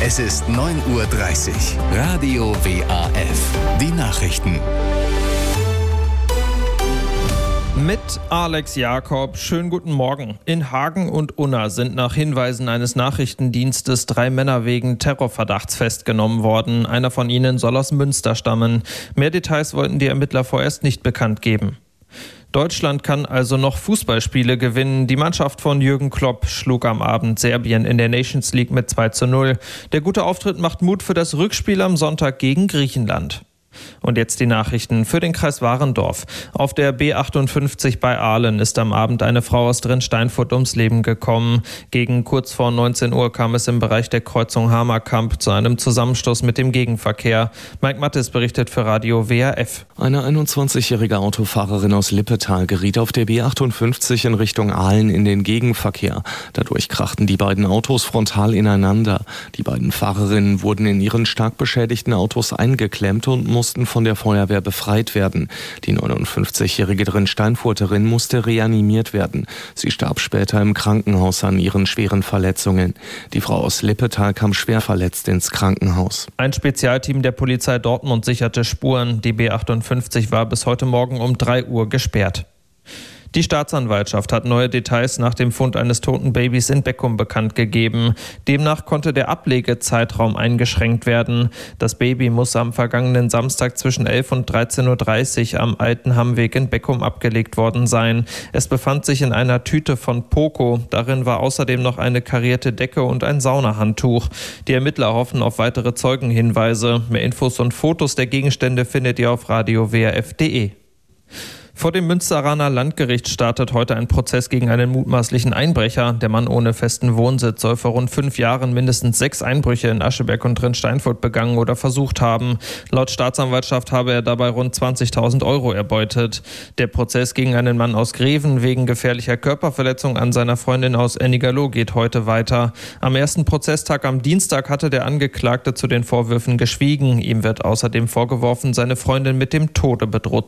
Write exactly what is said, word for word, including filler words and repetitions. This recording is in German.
Es ist neun Uhr dreißig. Radio W A F. Die Nachrichten. Mit Alex Jakob. Schönen guten Morgen. In Hagen und Unna sind nach Hinweisen eines Nachrichtendienstes drei Männer wegen Terrorverdachts festgenommen worden. Einer von ihnen soll aus Münster stammen. Mehr Details wollten die Ermittler vorerst nicht bekannt geben. Deutschland kann also noch Fußballspiele gewinnen. Die Mannschaft von Jürgen Klopp schlug am Abend Serbien in der Nations League mit zwei zu null. Der gute Auftritt macht Mut für das Rückspiel am Sonntag gegen Griechenland. Und jetzt die Nachrichten für den Kreis Warendorf. Auf der B achtundfünfzig bei Ahlen ist am Abend eine Frau aus Drinsteinfurt ums Leben gekommen. Gegen kurz vor neunzehn Uhr kam es im Bereich der Kreuzung Hamerkamp zu einem Zusammenstoß mit dem Gegenverkehr. Mike Mattes berichtet für Radio W A F. Eine einundzwanzigjährige Autofahrerin aus Lippetal geriet auf der B achtundfünfzig in Richtung Ahlen in den Gegenverkehr. Dadurch krachten die beiden Autos frontal ineinander. Die beiden Fahrerinnen wurden in ihren stark beschädigten Autos eingeklemmt und mussten mussten von der Feuerwehr befreit werden. Die neunundfünfzigjährige Drinsteinfurterin musste reanimiert werden. Sie starb später im Krankenhaus an ihren schweren Verletzungen. Die Frau aus Lippetal kam schwer verletzt ins Krankenhaus. Ein Spezialteam der Polizei Dortmund sicherte Spuren. Die B achtundfünfzig war bis heute Morgen um drei Uhr gesperrt. Die Staatsanwaltschaft hat neue Details nach dem Fund eines toten Babys in Beckum bekannt gegeben. Demnach konnte der Ablegezeitraum eingeschränkt werden. Das Baby muss am vergangenen Samstag zwischen elf und dreizehn Uhr dreißig am Alten Hammweg in Beckum abgelegt worden sein. Es befand sich in einer Tüte von Poco. Darin war außerdem noch eine karierte Decke und ein Saunahandtuch. Die Ermittler hoffen auf weitere Zeugenhinweise. Mehr Infos und Fotos der Gegenstände findet ihr auf radio w a f punkt d e. Vor dem Münsteraner Landgericht startet heute ein Prozess gegen einen mutmaßlichen Einbrecher. Der Mann ohne festen Wohnsitz soll vor rund fünf Jahren mindestens sechs Einbrüche in Ascheberg und Drinsteinfurt begangen oder versucht haben. Laut Staatsanwaltschaft habe er dabei rund zwanzigtausend Euro erbeutet. Der Prozess gegen einen Mann aus Greven wegen gefährlicher Körperverletzung an seiner Freundin aus Ennigerloh geht heute weiter. Am ersten Prozesstag am Dienstag hatte der Angeklagte zu den Vorwürfen geschwiegen. Ihm wird außerdem vorgeworfen, seine Freundin mit dem Tode bedroht